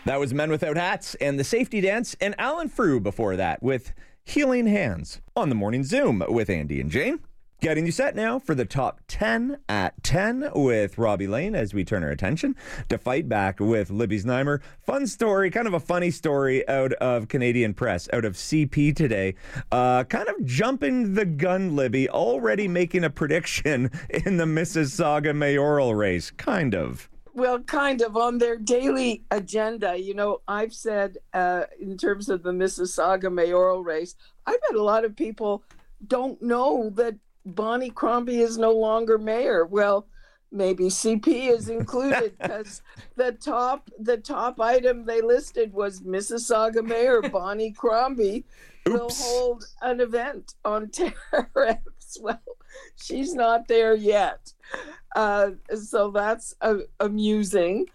That was Men Without Hats and The Safety Dance, and Alan Frew before that with Healing Hands on the Morning Zoom with Andy and Jane. Getting you set now for the top 10 at 10 with Robbie Lane as we turn our attention to Fight Back with Libby Znaimer. Fun story, kind of a funny story out of Canadian press, out of CP today. Kind of jumping the gun, Libby, already making a prediction in the Mississauga mayoral race. Kind of. Well, kind of on their daily agenda. You know, I've said in terms of the Mississauga mayoral race, I bet a lot of people don't know that Bonnie Crombie is no longer mayor. Well, maybe CP is included because the top item they listed was Mississauga Mayor Bonnie Crombie will hold an event on tariffs. Well, she's not there yet. So that's amusing.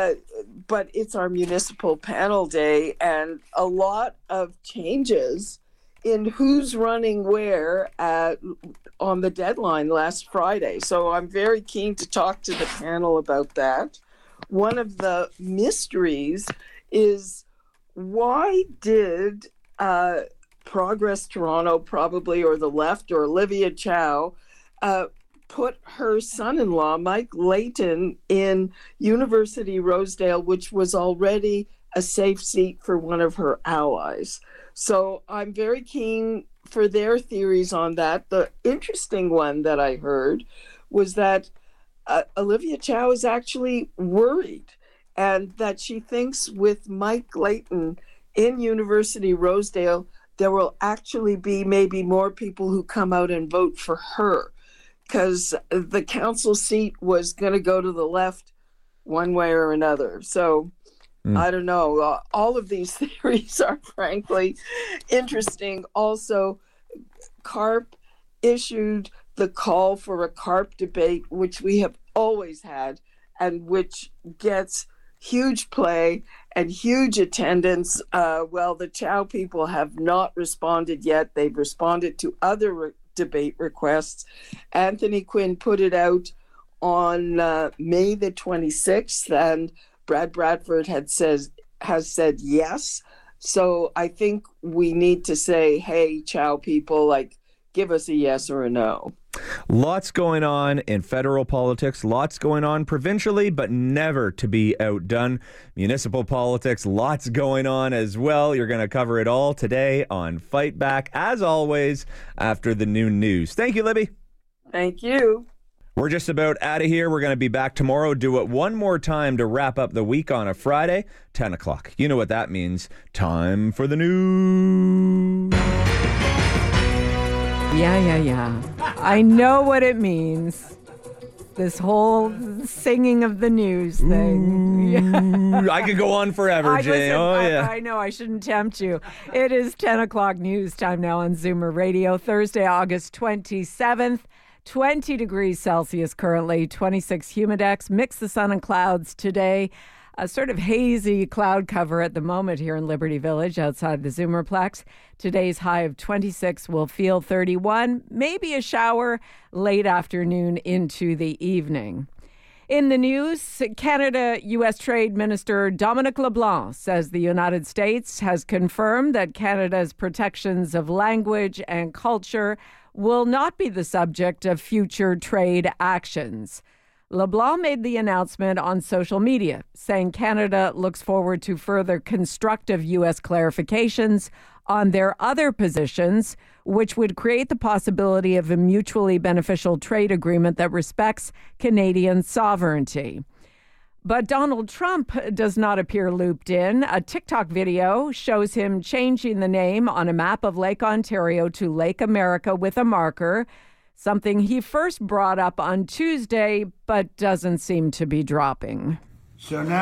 But it's our municipal panel day, and a lot of changes in who's running where on the deadline last Friday. So I'm very keen to talk to the panel about that. One of the mysteries is, why did Progress Toronto probably, or the left, or Olivia Chow, put her son-in-law, Mike Layton, in University Rosedale, which was already a safe seat for one of her allies. So I'm very keen for their theories on that. The interesting one that I heard was that Olivia Chow is actually worried, and that she thinks with Mike Layton in University Rosedale, there will actually be maybe more people who come out and vote for her, because the council seat was going to go to the left one way or another. So I don't know. All of these theories are frankly interesting. Also, CARP issued the call for a CARP debate, which we have always had, and which gets huge play and huge attendance. Well, the Chow people have not responded yet. They've responded to other debate requests. Anthony Quinn put it out on May the 26th, and Brad Bradford has said yes. So I think we need to say, hey, Chow people, like, give us a yes or a no. Lots going on in federal politics, lots going on provincially, but never to be outdone. Municipal politics, lots going on as well. You're going to cover it all today on Fight Back, as always, after the noon news. Thank you, Libby. Thank you. We're just about out of here. We're going to be back tomorrow. Do it one more time to wrap up the week on a Friday, 10 o'clock. You know what that means. Time for the news. Yeah. I know what it means. This whole singing of the news thing. I could go on forever, Jay. I know, I shouldn't tempt you. It is 10 o'clock news time now on Zoomer Radio, Thursday, August 27th. 20 degrees Celsius currently, 26 humidex, mix of sun and clouds today. A sort of hazy cloud cover at the moment here in Liberty Village outside the Zoomerplex. Today's high of 26 will feel 31, maybe a shower late afternoon into the evening. In the news, Canada-U.S. Trade Minister Dominic LeBlanc says the United States has confirmed that Canada's protections of language and culture will not be the subject of future trade actions. LeBlanc made the announcement on social media, saying Canada looks forward to further constructive U.S. clarifications on their other positions, which would create the possibility of a mutually beneficial trade agreement that respects Canadian sovereignty. But Donald Trump does not appear looped in. A TikTok video shows him changing the name on a map of Lake Ontario to Lake America with a marker, something he first brought up on Tuesday but doesn't seem to be dropping. So now